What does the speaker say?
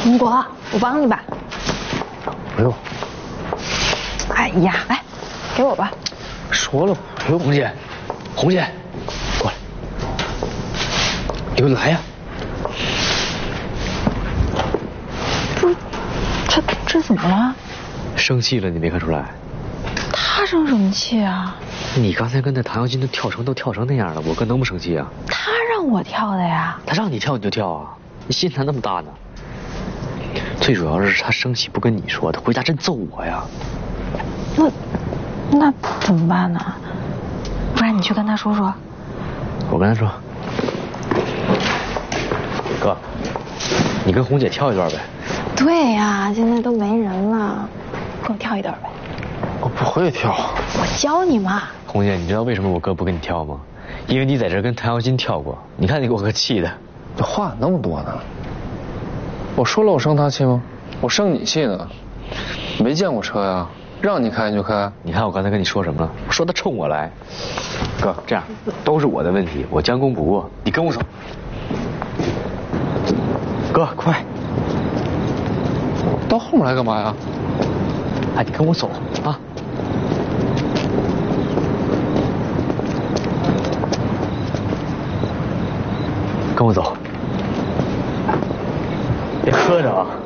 明国，我帮你吧。 不用。 哎呀，来，给我吧。 说了不用。红姐，红姐，过来，你给我来呀！ 这怎么了？ 生气了，你没看出来？ 他生什么气啊？ 你刚才跟那唐瑶金都跳成那样了，我哥能不生气啊？ 他让我跳的呀。 他让你跳你就跳啊？你心才那么大呢？最主要是他生气不跟你说，他回家真揍我呀。 那怎么办呢？不然你去跟他说说。 我跟他说，哥，你跟红姐跳一段呗。 对呀，现在都没人了，跟我跳一段呗。 我不会跳。 我教你嘛。 红姐，你知道为什么我哥不跟你跳吗？因为你在这跟谭瑶金跳过，你看你给我哥气的。 这话那么多呢？我说了我生他气吗？我生你气呢。没见过车呀，让你开你就开。 你看我刚才跟你说什么了？说他冲我来。哥，这样都是我的问题，我将功补过，你跟我走。哥，快！ 到后面来干嘛呀？ 哎，你跟我走啊！跟我走，别磕着啊！